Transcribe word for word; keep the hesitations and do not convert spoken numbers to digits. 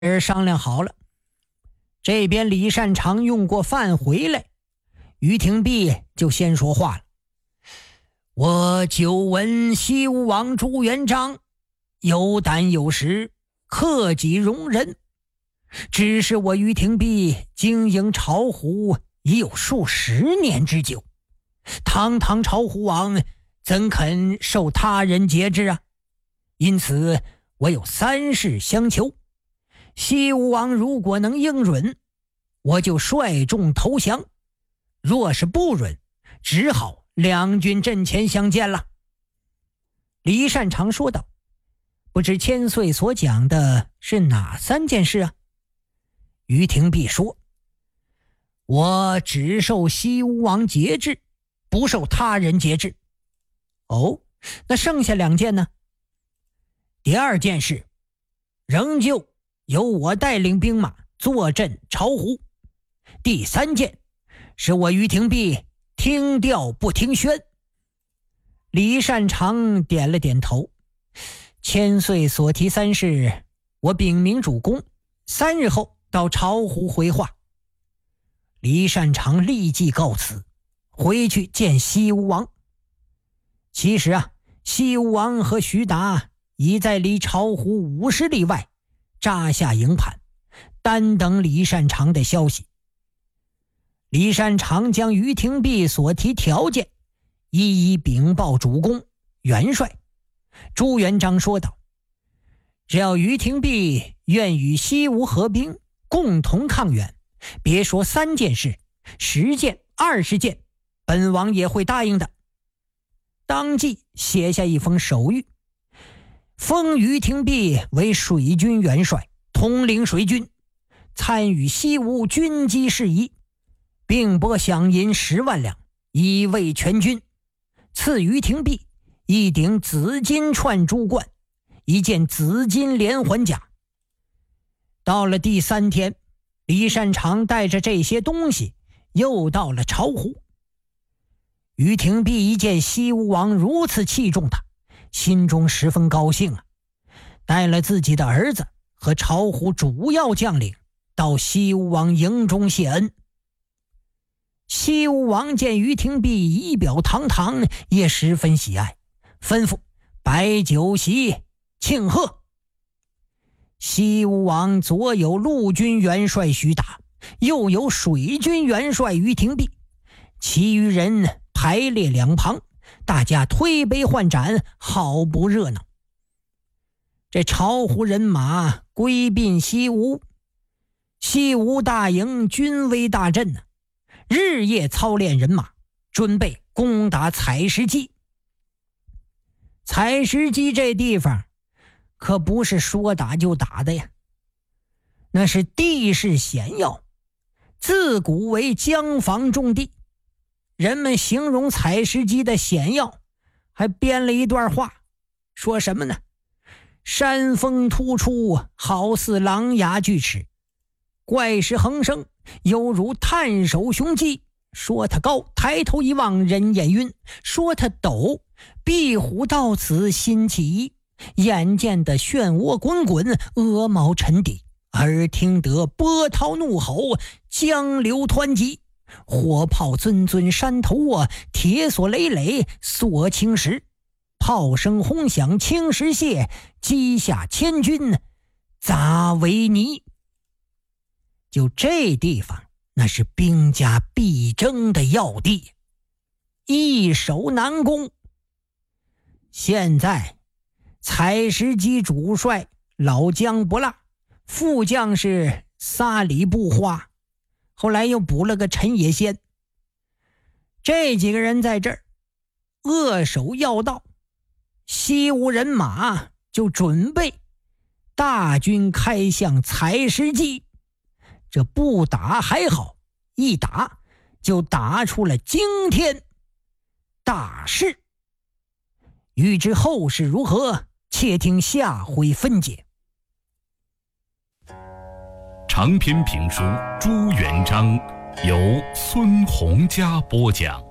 人商量好了，这边李善长用过饭回来，于廷弼就先说话了：我久闻西吴王朱元璋有胆有识，克己容人，只是我于廷弼经营巢湖已有数十年之久，堂堂巢湖王怎肯受他人节制啊？因此我有三事相求，西吴王如果能应允，我就率众投降；若是不允，只好两军阵前相见了。李善长说道：不知千岁所讲的是哪三件事啊？于廷弼说：我只受西吴王节制，不受他人节制。哦，那剩下两件呢？第二件事，仍旧由我带领兵马坐镇巢湖。第三件，是我于廷弼听调不听宣。李善长点了点头：千岁所提三事，我禀明主公，三日后到巢湖回话。李善长立即告辞，回去见西吴王。其实啊，西吴王和徐达已在离巢湖五十里外扎下营盘，单等李善长的消息。李善长将于廷弼所提条件一一禀报主公元帅。朱元璋说道：只要于廷弼愿与西吴合兵，共同抗元，别说三件事，十件二十件，本王也会答应的。当即写下一封手谕，封于廷弼为水军元帅，统领水军，参与西吴军机事宜，并拨饷银十万两，以慰全军。赐于廷弼一顶紫金串珠冠，一件紫金连环甲。到了第三天，李善长带着这些东西又到了巢湖。于廷弼一见西吴王如此器重他，心中十分高兴啊，带了自己的儿子和巢湖主要将领到西吴王营中谢恩。西吴王见于廷弼仪表堂堂，也十分喜爱，吩咐摆酒席庆贺。西吴王左有陆军元帅徐达，右有水军元帅于廷弼，其余人排列两旁，大家推杯换盏，好不热闹。这巢湖人马归并西吴，西吴大营军威大振呢、啊，日夜操练人马，准备攻打采石矶。采石矶这地方可不是说打就打的呀，那是地势险要，自古为江防重地。人们形容采石矶的险要，还编了一段话，说什么呢？山峰突出，好似狼牙锯齿，怪石横生，犹如探手雄鸡。说它高，抬头一望人眼晕；说它陡，壁虎到此心起疑。眼见的漩涡滚滚，鹅毛沉底；耳听得波涛怒吼，江流湍急。火炮尊尊山头卧，铁索累累锁青石。炮声轰响青石屑，击下千军杂为泥。就这地方，那是兵家必争的要地，易守难攻。现在采石矶主帅老姜不辣，副将是萨里不花，后来又补了个陈野先。这几个人在这儿扼守要道，西吴人马就准备大军开向采石矶。这不打还好，一打就打出了惊天大事。欲知后事如何，且听下回分解。 长篇评书《朱元璋》由孙洪嘉播讲。